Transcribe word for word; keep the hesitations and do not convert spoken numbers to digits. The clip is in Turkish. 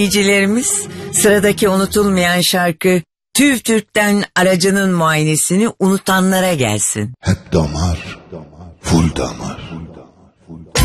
dinleyicilerimiz, sıradaki unutulmayan şarkı TÜV TÜRK'ten Aracının Muayenesini unutanlara gelsin. Hep damar, full damar.